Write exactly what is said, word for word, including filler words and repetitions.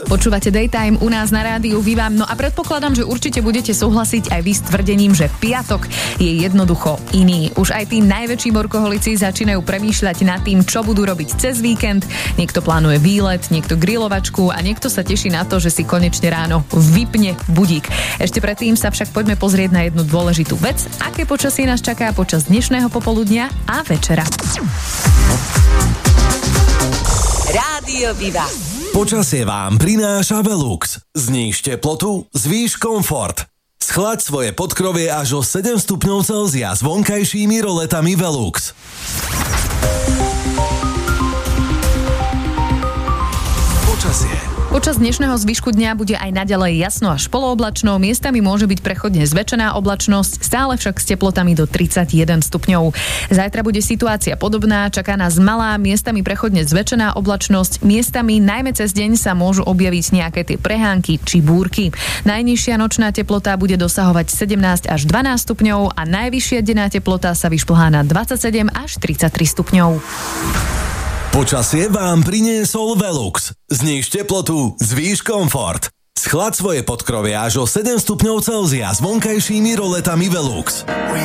Počúvate Daytime u nás na rádiu Viva. No a predpokladám, že určite budete súhlasiť aj vy s tvrdením, že piatok je jednoducho iný. Už aj tí najväčší workoholici začínajú premýšľať nad tým, čo budú robiť cez víkend. Niekto plánuje výlet, niekto grilovačku a niekto sa teší na to, že si konečne ráno vypne budík. Ešte predtým sa však poďme pozrieť na jednu dôležitú vec. Aké počasie nás čaká počas dnešného popoludnia a večera. Rádio Viva. Počasie vám prináša Velux. Zníž teplotu, zvýš komfort. Schlaď svoje podkrovie až o sedem stupňov Celzia s vonkajšími roletami Velux. Počasie. Počas dnešného zvyšku dňa bude aj naďalej jasno až polooblačno, miestami môže byť prechodne zväčšená oblačnosť, stále však s teplotami do tridsaťjeden stupňov. Zajtra bude situácia podobná, čaká nás malá, miestami prechodne zväčšená oblačnosť, miestami najmä cez deň sa môžu objaviť nejaké tie prehánky či búrky. Najnižšia nočná teplota bude dosahovať sedemnásť až dvanásť stupňov a najvyššia denná teplota sa vyšplhá na dvadsaťsedem až tridsaťtri stupňov. Počasie vám priniesol Velux. Zníž teplotu, zvýš komfort. Schlaď svoje podkrovie až o sedem stupňov Celzia s vonkajšími roletami Velux.